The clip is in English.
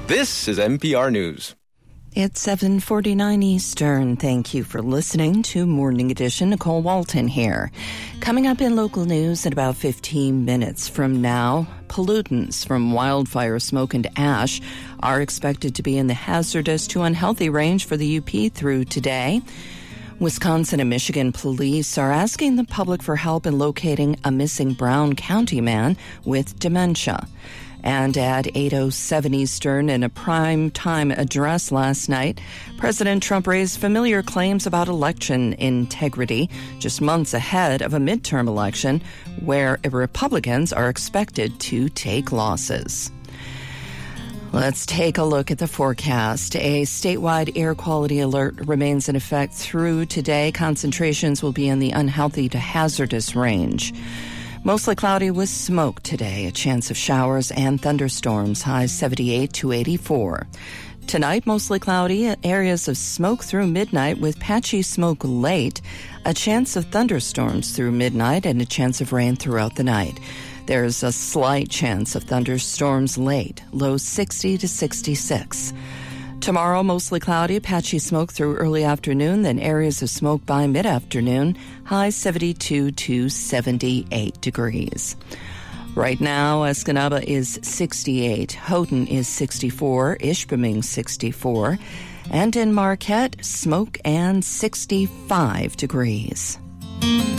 This is NPR News. It's 7:49 Eastern. Thank you for listening to Morning Edition. Nicole Walton here. Coming up in local news in about 15 minutes from now, pollutants from wildfire smoke and ash are expected to be in the hazardous to unhealthy range for the UP through today. Wisconsin and Michigan police are asking the public for help in locating a missing Brown County man with dementia. And at 8:07 Eastern, in a prime-time address last night, President Trump raised familiar claims about election integrity just months ahead of a midterm election where Republicans are expected to take losses. Let's take a look at the forecast. A statewide air quality alert remains in effect through today. Concentrations will be in the unhealthy to hazardous range. Mostly cloudy with smoke today, a chance of showers and thunderstorms, highs 78 to 84. Tonight, mostly cloudy, areas of smoke through midnight with patchy smoke late, a chance of thunderstorms through midnight and a chance of rain throughout the night. There's a slight chance of thunderstorms late, low 60 to 66. Tomorrow, mostly cloudy, patchy smoke through early afternoon, then areas of smoke by mid-afternoon, high 72 to 78 degrees. Right now, Escanaba is 68, Houghton is 64, Ishpeming 64, and in Marquette, smoke and 65 degrees.